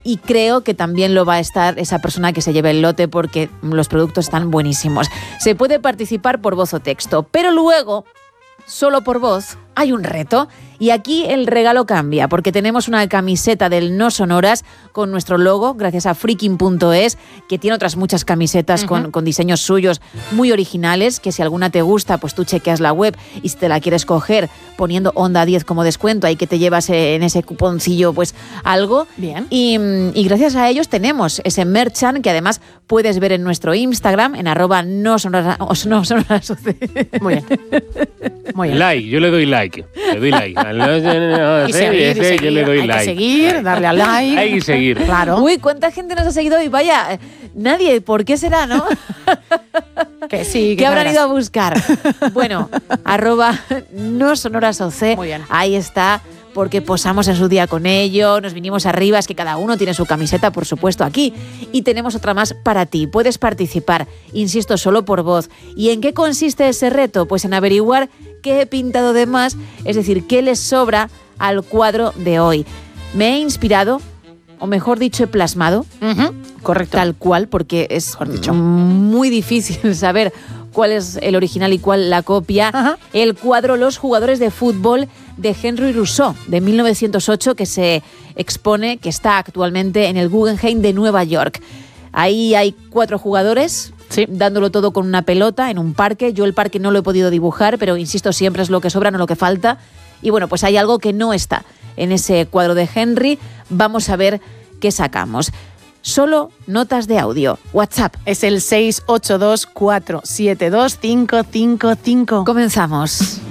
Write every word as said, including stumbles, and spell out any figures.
Y creo que también lo va a estar esa persona que se lleve el lote porque los productos están buenísimos. Se puede participar por voz o texto, pero luego, solo por voz, hay un reto. Y aquí el regalo cambia, porque tenemos una camiseta del No Sonoras con nuestro logo, gracias a freaking punto es, que tiene otras muchas camisetas uh-huh. con, con diseños suyos muy originales, que si alguna te gusta, pues tú chequeas la web y si te la quieres coger poniendo Onda diez como descuento, ahí que te llevas en ese cuponcillo pues algo. Bien. Y, y gracias a ellos tenemos ese merchan que además puedes ver en nuestro Instagram, en arroba no sonoras. No sonoras Muy bien. Muy bien. Like, yo le doy like. Le doy like. No, no, no, y sé, seguir, sé, y seguir. Yo le doy Hay like. que seguir, darle al like. Hay que seguir. Claro. Uy, ¿cuánta gente nos ha seguido hoy? Vaya, nadie. ¿Por qué será, no? Que sí. ¿Qué habrán ido a buscar? Bueno, arroba no sonoras O C. Muy bien. Ahí está, porque posamos en su día con ello, nos vinimos arriba, es que cada uno tiene su camiseta, por supuesto, aquí. Y tenemos otra más para ti. Puedes participar, insisto, solo por voz. ¿Y en qué consiste ese reto? Pues en averiguar qué he pintado de más, es decir, qué les sobra al cuadro de hoy. Me he inspirado, o mejor dicho, he plasmado, uh-huh. Correcto. Tal cual, porque es muy difícil saber cuál es el original y cuál la copia. Uh-huh. El cuadro Los jugadores de fútbol de Henry Rousseau, de mil novecientos ocho, que se expone, que está actualmente en el Guggenheim de Nueva York. Ahí hay cuatro jugadores, sí, dándolo todo con una pelota en un parque. Yo el parque no lo he podido dibujar, pero insisto, siempre es lo que sobra, no lo que falta. Y bueno, pues hay algo que no está en ese cuadro de Henry. Vamos a ver qué sacamos. Solo notas de audio. WhatsApp. Es el seis ocho dos, cuatro siete dos, cinco cinco cinco. Comenzamos.